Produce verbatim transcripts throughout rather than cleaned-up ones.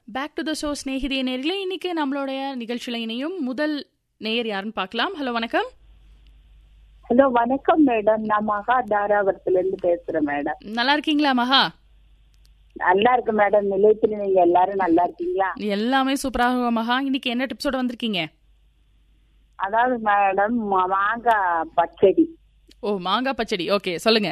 Back to the show ஸ்நேகிதிய நேரில் இன்னைக்கு நம்மளுடைய நிகழ்ச்சியில இணையும் முதல் நேயர் யாருன்னு பார்க்கலாம். ஹலோ வணக்கம். ஹலோ வணக்கம் மேடம், நான் மகா தாராபுரத்துல இருந்து பேசுறேன் மேடம். நல்லா இருக்கீங்களா மகா? நல்லா இருக்கு மேடம். நிலையத்துல நீங்க எல்லாரும் நல்லா இருக்கீங்களா? எல்லாமே சூப்பராக மகா. இன்னைக்கு என்ன டிப்ஸோட வந்திருக்கீங்க? அதாவது மேடம் மாங்காய் பச்சடி. ஓ, மாங்காய் பச்சடி. ஓகே, சொல்லுங்க.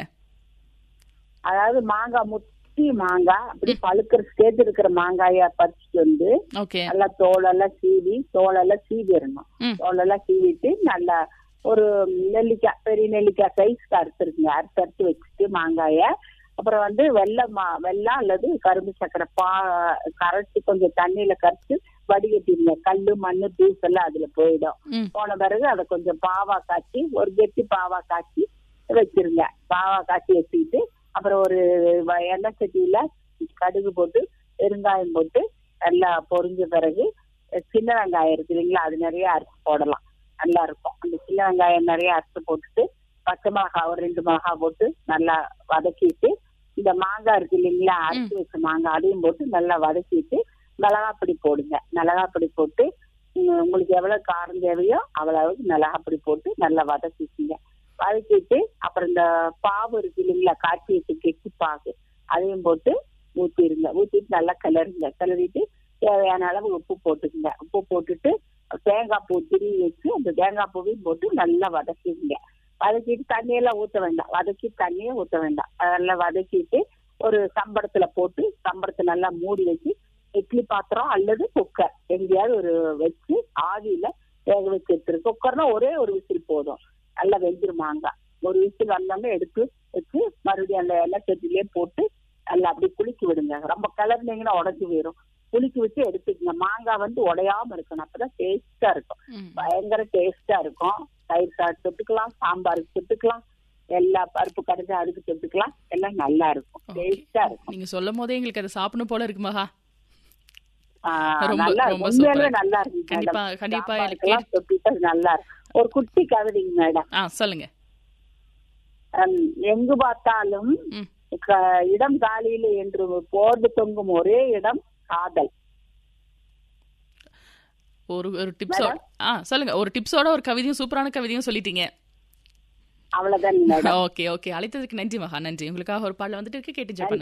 அதாவது மாங்காய் முத்தி மாங்காய் அப்படி பழுக்கிற ஸ்டேஜ் இருக்கிற மாங்காய பறிச்சுட்டு வந்து நல்லா தோலெல்லாம் சீவி தோலெல்லாம் சீவிடணும். தோலெல்லாம் சீவிட்டு நல்லா ஒரு நெல்லிக்காய் பெரிய நெல்லிக்காய் சைஸ்க்கு அறுத்துருக்குங்க. அறுத்து அறுத்து வச்சுட்டு மாங்காய அப்புறம் வந்து வெள்ளம் வெள்ளம் அல்லது கரும்பு சக்கரை பா கரைச்சி கொஞ்சம் தண்ணியில கரைச்சு வடிகட்டிடுங்க. கல்லு மண்ணு தூசு எல்லாம் அதுல போயிடும். போன பிறகு அதை கொஞ்சம் பாவா காய்ச்சி ஒரு கெட்டி பாவா காய்ச்சி வச்சிருங்க. பாவா காய்ச்சி வச்சுக்கிட்டு அப்புறம் ஒரு எண்ணெய் சட்டியில கடுகு போட்டு பெருங்காயம் போட்டு நல்லா பொரிஞ்ச பிறகு சின்ன வெங்காயம் இருக்கு இல்லைங்களா, அது நிறைய அரைச்சு போடலாம். நல்லா இருக்கும். அந்த சின்ன வெங்காயம் நிறைய அரைச்சு போட்டுட்டு பச்சை மிளகா ஒரு ரெண்டு மிளகா போட்டு நல்லா வதக்கிட்டு இந்த மாங்காய் இருக்கு இல்லைங்களா, அரைச்சி வச்ச மாங்காய் அதையும் போட்டு நல்லா வதக்கிட்டு மிளகாப்பொடி போடுங்க. மிளகாப்பொடி போட்டு உங்களுக்கு எவ்வளவு காரம் தேவையோ அவ்வளவு மிளகாப்பொடி போட்டு நல்லா வதக்கிக்குங்க. வதக்கிட்டு அப்புறம் இந்த பாவு இருக்கு இல்லைங்களா, காய்ச்சி வச்சு கெட்டி பாகு அதையும் போட்டு ஊத்திடுங்க. ஊத்திட்டு நல்லா கிளறுங்க. கிளறிட்டு தேவையான அளவு உப்பு போட்டுக்குங்க. உப்பு போட்டுட்டு தேங்காய் பூ திருவி வச்சு அந்த தேங்காய் பூவையும் போட்டு நல்லா வதக்கிடுங்க. வதக்கிட்டு தண்ணியெல்லாம் ஊற்ற வேண்டாம். வதக்கி தண்ணியே ஊற்ற வேண்டாம். அதெல்லாம் வதக்கிட்டு ஒரு சம்பளத்துல போட்டு சம்பளத்தை நல்லா மூடி வச்சு இட்லி பாத்திரம் அல்லது குக்கர் எங்கேயாவது ஒரு வச்சு ஆவியில வேக வச்சு எடுத்துருக்கு. குக்கர்னா ஒரே ஒரு விசில் போதும், நல்லா வெந்துருமாங்க. ஒரு விசில் வந்தோம்னா எடுத்து வச்சு மறுபடியும் அந்த எண்ணெய் சட்டிலே போட்டு நல்லா அப்படி குளிக்கி விடுங்க. ரொம்ப கிளறினீங்கன்னா உடஞ்சி போயிடும். குளிக்கி வச்சு எடுத்துக்கங்க. மாங்காய் வந்து உடையாம இருக்கணும், அப்பதான் டேஸ்டா இருக்கும். பயங்கர டேஸ்டா இருக்கும். தயிர் சாதம் தொட்டுக்கலாம், சாம்பாருக்கு தொட்டுக்கலாம், எல்லா பருப்பு கடைஞ்சா அதுக்கு தொட்டுக்கலாம். எல்லாம் நல்லா இருக்கும், டேஸ்டா இருக்கும். நீங்க சொல்லும் போதே எங்களுக்கு அதை சாப்பிடணும் போல இருக்கு மகா. நல்லா இருக்கும், உண்மையிலே நல்லா இருக்கு. கண்டிப்பா கண்டிப்பா நல்லா இருக்கும். ஒரு குட்டி கவிதைங்க மேடம். சொல்லுங்க. எங்கு பார்த்தாலும் இடம் காலியில என்று போர்டு தொங்கும் ஒரே இடம் காதல். ஒரு ஒரு டிப்ஸோட சொல்லுங்க. ஒரு டிப்ஸோட ஒரு கவிதையும் சூப்பரான கவிதையும் சொல்லிட்டீங்க. அவ்வளவுதான். ஓகே ஓகே, அழைத்ததுக்கு நன்றி மகா. நன்றி. உங்களுக்காக ஒரு பாடல வந்துட்டு இருக்கு, கேட்டு ஜெய் பண்ணுங்க.